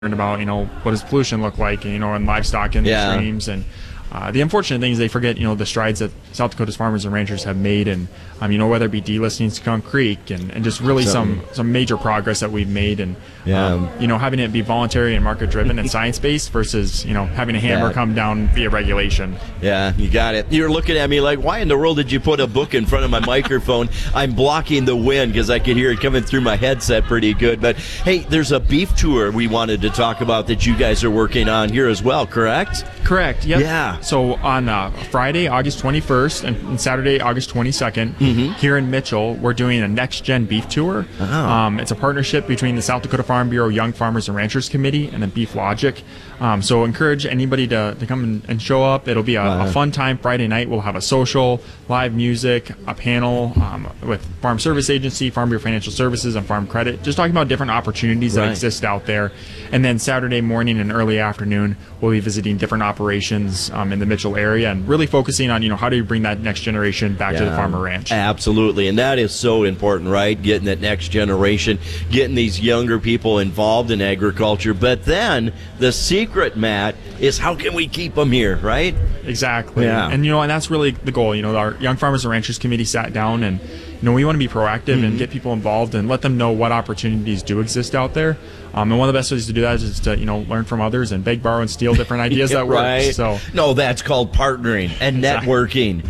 about, what does pollution look like, in livestock in the streams. And the unfortunate thing is they forget, the strides that South Dakota's farmers and ranchers have made, and whether it be delisting Skunk Creek and just really some major progress that we've made, and having it be voluntary and market driven and science based versus having a hammer come down via regulation. Yeah, you got it. You're looking at me like, why in the world did you put a book in front of my microphone? I'm blocking the wind because I could hear it coming through my headset pretty good. But hey, there's a beef tour we wanted to talk about that you guys are working on here as well, correct? Correct. Yep. Yeah. So on Friday, August 21st, and Saturday, August 22nd, here in Mitchell, we're doing a Next Gen Beef Tour. Oh. It's a partnership between the South Dakota Farm Bureau Young Farmers and Ranchers Committee and the Beef Logic. So encourage anybody to come and show up. It'll be a fun time Friday night. We'll have a social, live music, a panel with Farm Service Agency, Farm Bureau Financial Services, and Farm Credit, just talking about different opportunities that exist out there. And then Saturday morning and early afternoon, we'll be visiting different operations in the Mitchell area and really focusing on, how do you bring that next generation back to the farm or ranch. Absolutely, and that is so important, right? Getting that next generation, getting these younger people involved in agriculture. But then the secret, Matt, is how can we keep them here, right? Exactly. Yeah. And, and that's really the goal. Our Young Farmers and Ranchers Committee sat down and, we want to be proactive and get people involved and let them know what opportunities do exist out there. And one of the best ways to do that is to, learn from others and beg, borrow, and steal different ideas that work. So no, that's called partnering and networking.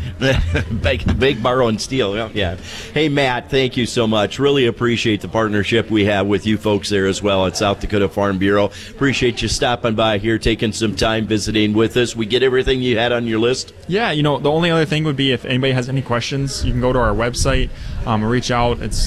beg, borrow, and steal. Yeah. Hey, Matt, thank you so much. Really appreciate the partnership we have with you folks there as well at South Dakota Farm Bureau. Appreciate you stopping by here, taking some time visiting with us. We get everything you had on your list? Yeah, the only other thing would be if anybody has any questions, you can go to our website, reach out. It's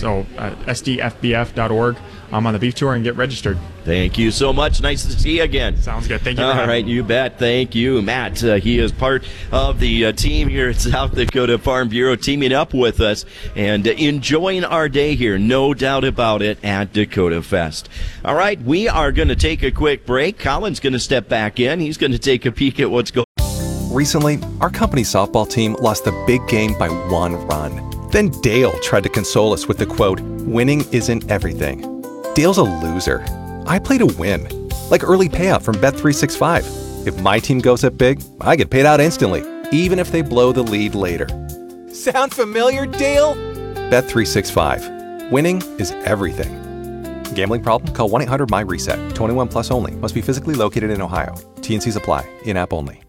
sdfbf.org on the beef tour and get registered. Thank you so much. Nice to see you again. Sounds good. Thank you. All right, you bet. Thank you, Matt. He is part of the team here at South Dakota Farm Bureau, teaming up with us and enjoying our day here, no doubt about it, at Dakota Fest. All right, we are going to take a quick break. Colin's going to step back in. He's going to take a peek at what's going on. Recently, our company softball team lost the big game by 1 run. Then Dale tried to console us with the quote, "Winning isn't everything." Dale's a loser. I play to win, like early payout from Bet365. If my team goes up big, I get paid out instantly, even if they blow the lead later. Sound familiar, Dale? Bet365. Winning is everything. Gambling problem? Call 1-800-MY-RESET. 21 plus only. Must be physically located in Ohio. T&Cs apply. In-app only.